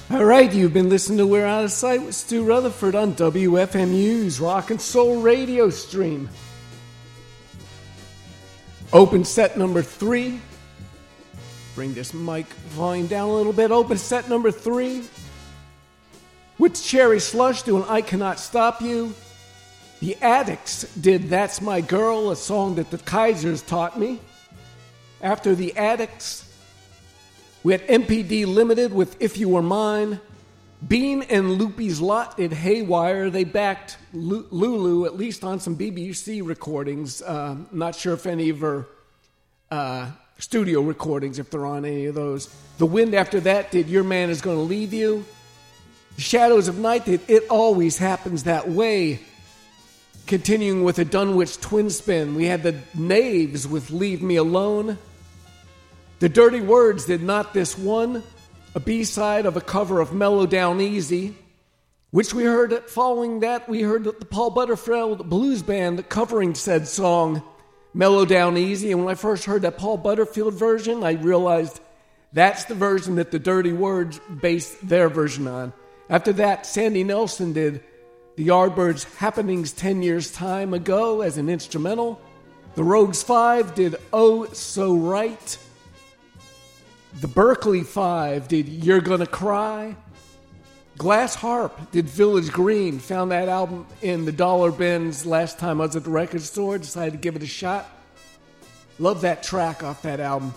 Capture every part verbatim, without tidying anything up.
All right, you've been listening to We're Out of Sight with Stu Rutherford on W F M U's Rock and Soul radio stream. Open set number three. Bring this mic volume down a little bit. Open set number three. With Cherry Slush doing I Cannot Stop You. The Addicts did That's My Girl, a song that the Kaisers taught me. After the Addicts, we had M P D Limited with If You Were Mine. Bean and Loopy's Lot did Haywire. They backed L- Lulu, at least on some B B C recordings. Uh, not sure if any of her uh, studio recordings, if they're on any of those. The Wind after that did Your Man Is Gonna Leave You. The Shadows of Night did It Always Happens That Way. Continuing with a Dunwich twin spin, we had the Knaves with Leave Me Alone. The Dirty Words did Not This One, a B-side of a cover of Mellow Down Easy, which we heard. Following that, we heard the Paul Butterfield Blues Band covering said song, Mellow Down Easy. And when I first heard that Paul Butterfield version, I realized that's the version that the Dirty Words based their version on. After that, Sandy Nelson did the Yardbirds' Happenings ten years time ago as an instrumental. The Rogues Five did Oh So Right. The Berkeley Five did You're Gonna Cry. Glass Harp did Village Green. Found that album in the dollar bins last time I was at the record store. Decided to give it a shot. Love that track off that album.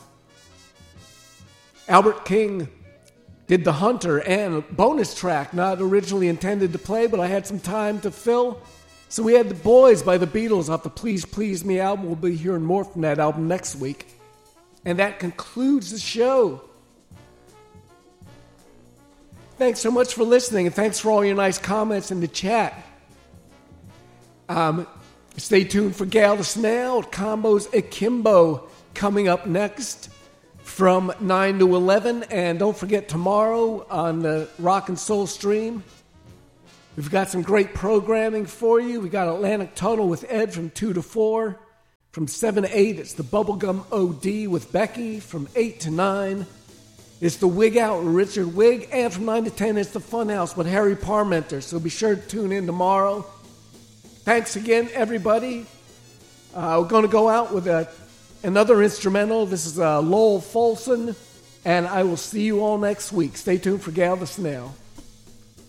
Albert King did The Hunter, and a bonus track not originally intended to play, but I had some time to fill. So we had The Boys by the Beatles off the Please Please Me album. We'll be hearing more from that album next week. And that concludes the show. Thanks so much for listening, and thanks for all your nice comments in the chat. Um, stay tuned for Gal the Snail, Combo's Akimbo, coming up next from nine to eleven. And don't forget, tomorrow on the Rock and Soul stream, we've got some great programming for you. We got Atlantic Tunnel with Ed from two to four. From seven to eight, it's the Bubblegum O D with Becky. From eight to nine, it's the Wig Out with Richard Wig. And from nine to ten, it's the Funhouse with Harry Parmenter. So be sure to tune in tomorrow. Thanks again, everybody. Uh, we're going to go out with a, another instrumental. This is uh, Lowell Folsom. And I will see you all next week. Stay tuned for Gal the Snail.